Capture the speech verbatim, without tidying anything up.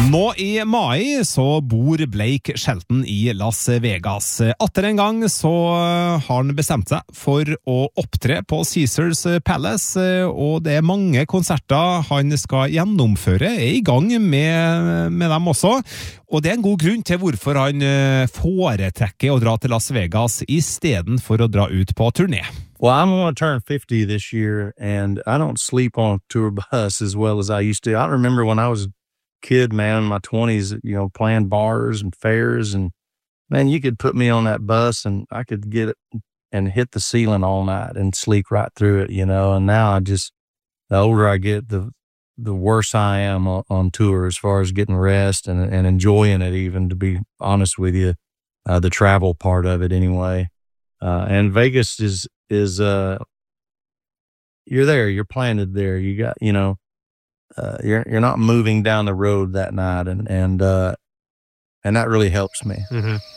Nå i mai så bor Blake Shelton i Las Vegas. Atter en gang så har han bestemt seg for å opptre på Caesars Palace, og det er mange konserter han skal gjennomføre, er i gang med, med dem også. Og det er en god grunn til hvorfor han foretrekker å dra til Las Vegas i stedet for å dra ut på turné. Well, I'm going to turn fifty this year, and I don't sleep on a tour bus as well as I used to. I remember when I was a kid, man, in my twenties, you know, playing bars and fairs, and man, you could put me on that bus and I could get it and hit the ceiling all night and sleep right through it, you know. And now I just, the older I get, the the worse I am on, on tour as far as getting rest and and enjoying it, even, to be honest with you, uh, the travel part of it anyway. Uh, and Vegas is, is, uh, you're there, you're planted there. You got, you know, uh, you're, you're not moving down the road that night. And, and, uh, and that really helps me. Mm-hmm.